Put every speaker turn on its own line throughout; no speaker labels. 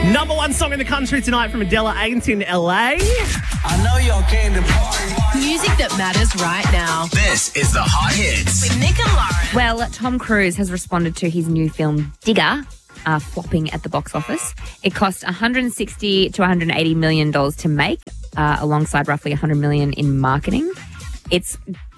Number one song in the country tonight from Adela Ain't in LA.
I know y'all came to party.
Music that matters right now.
This is the Hot Hits.
With Nick and Lauren.
Well, Tom Cruise has responded to his new film Digger flopping at the box office. It cost $160 to $180 million to make, alongside roughly $100 million in marketing. It's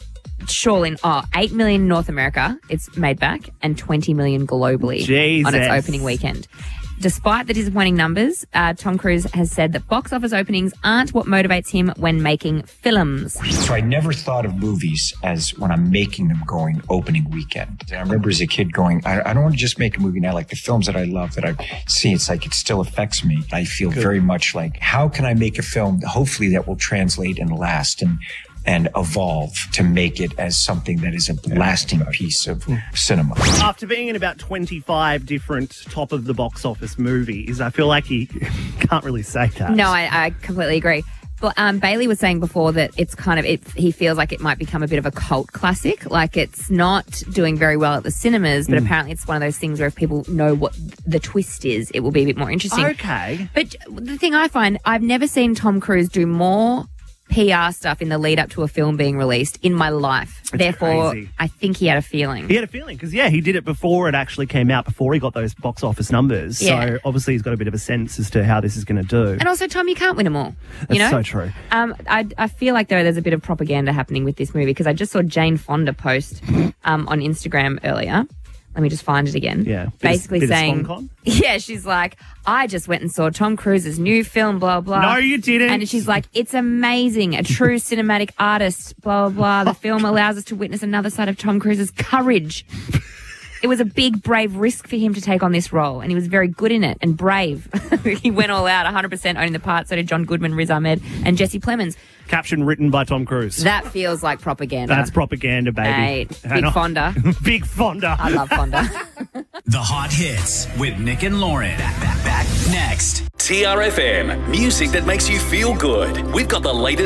surely 8 million in North America it's made back and 20 million globally on its opening weekend. Despite the disappointing numbers, Tom Cruise has said that box office openings aren't what motivates him when making films.
So I never thought of movies as when I'm making them going opening weekend. And I remember as a kid going, I don't want to just make a movie now. Like the films that I love that I see, it's like it still affects me. I feel very much like, how can I make a film hopefully that will translate and last and evolve to make it as something that is a lasting piece of cinema.
After being in about 25 different top of the box office movies, I feel like he can't really say that.
No, I completely agree. But Bailey was saying before that it's he feels like it might become a bit of a cult classic. Like it's not doing very well at the cinemas, but apparently it's one of those things where if people know what the twist is, it will be a bit more interesting.
Okay.
But the thing I find, I've never seen Tom Cruise do more PR stuff in the lead up to a film being released in my life. Therefore,
crazy.
I think he had a feeling.
He had a feeling because, he did it before it actually came out, before he got those box office numbers.
Yeah.
So obviously he's got a bit of a sense as to how this is going to do.
And also, Tom, you can't win them all.
That's
You know?
so true.
I feel like, though, there's a bit of propaganda happening with this movie because I just saw Jane Fonda post on Instagram earlier. Let me just find it again.
Yeah.
Basically
bit of
saying,
SponCon?
yeah, she's like, I just went and saw Tom Cruise's new film, blah, blah.
No, you didn't.
And she's like, it's amazing. A true cinematic artist, blah, blah, blah. The film allows us to witness another side of Tom Cruise's courage. It was a big, brave risk for him to take on this role, and he was very good in it and brave. He went all out, 100% owning the part. So did John Goodman, Riz Ahmed, and Jesse Plemons.
Caption written by Tom Cruise.
That feels like propaganda.
That's propaganda, baby.
Mate, big Fonda.
Big Fonda.
I love Fonda.
The Hot Hits with Nick and Lauren. Back next.
TRFM, music that makes you feel good. We've got the latest